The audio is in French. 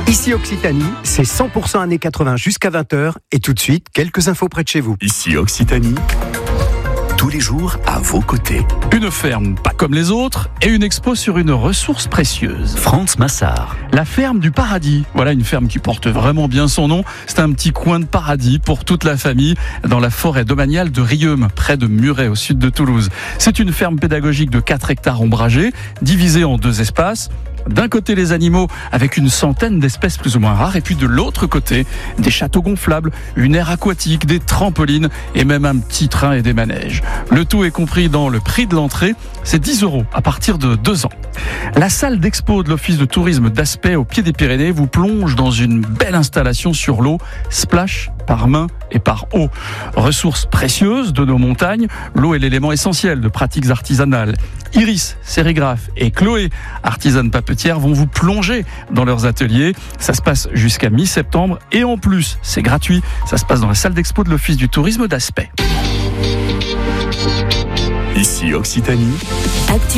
Ici Occitanie, c'est 100% années 80 jusqu'à 20h et tout de suite, quelques infos près de chez vous. Ici Occitanie, tous les jours à vos côtés. Une ferme pas comme les autres et une expo sur une ressource précieuse. France Massard. La ferme du paradis. Voilà une ferme qui porte vraiment bien son nom. C'est un petit coin de paradis pour toute la famille dans la forêt domaniale de Rieume, près de Muret, au sud de Toulouse. C'est une ferme pédagogique de 4 hectares ombragés, divisée en 2 espaces. D'un côté, les animaux avec une centaine d'espèces plus ou moins rares, et puis de l'autre côté, des châteaux gonflables, une aire aquatique, des trampolines et même un petit train et des manèges. Le tout est compris dans le prix de l'entrée, c'est 10 € à partir de 2 ans. La salle d'expo de l'Office de tourisme d'Aspet au pied des Pyrénées vous plonge dans une belle installation sur l'eau, splash par main et par eau. Ressources précieuses de nos montagnes, l'eau est l'élément essentiel de pratiques artisanales. Iris, sérigraphe, et Chloé, artisane papetière, vont vous plonger dans leurs ateliers. Ça se passe jusqu'à mi-septembre et en plus, c'est gratuit. Ça se passe dans la salle d'expo de l'Office du tourisme d'Aspet. Ici Occitanie.